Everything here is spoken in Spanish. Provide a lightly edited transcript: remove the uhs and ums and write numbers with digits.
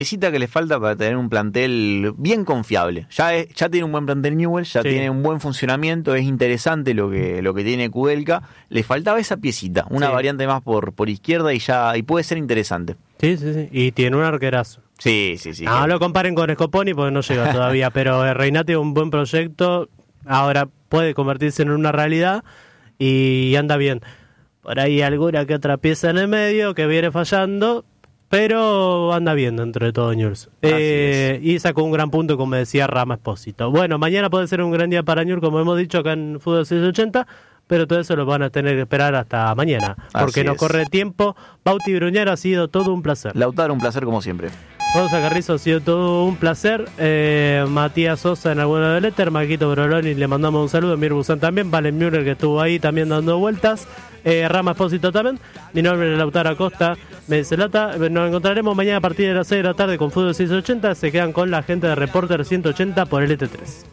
piecita que le falta para tener un plantel bien confiable. Ya tiene un buen plantel Newell, ya tiene un buen funcionamiento, es interesante lo que tiene Kudelka. Le faltaba esa piecita, una variante más por izquierda y puede ser interesante. Sí. Y tiene un arquerazo. Sí. No lo comparen con Scoponi porque no llega todavía, pero Reynati es un buen proyecto. Ahora puede convertirse en una realidad y anda bien. Por ahí alguna que otra pieza en el medio que viene fallando, pero anda bien dentro de todo Newell's. Y sacó un gran punto, como decía Rama Espósito. Bueno, mañana puede ser un gran día para Newell's, como hemos dicho acá en Fútbol 680, pero todo eso lo van a tener que esperar hasta mañana, porque no corre tiempo. Bauti Bruñero, ha sido todo un placer. Lautaro, un placer como siempre. Gonza Carrizo, ha sido todo un placer. Matías Sosa en alguna de Letter, Marquito Broloni, le mandamos un saludo. Mir Busan también, Valen Müller que estuvo ahí también dando vueltas. Rama Espósito también. Mi nombre es Lautaro Acosta, me dice Lata. Nos encontraremos mañana a partir de las 6 de la tarde con Fútbol 680. Se quedan con la gente de Reporter 180 por LT3.